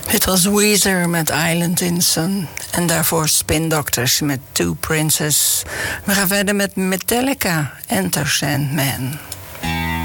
Het was Weezer met Island in Sun. En daarvoor Spin Doctors met Two Princes. We gaan verder met Metallica, Enter Sandman.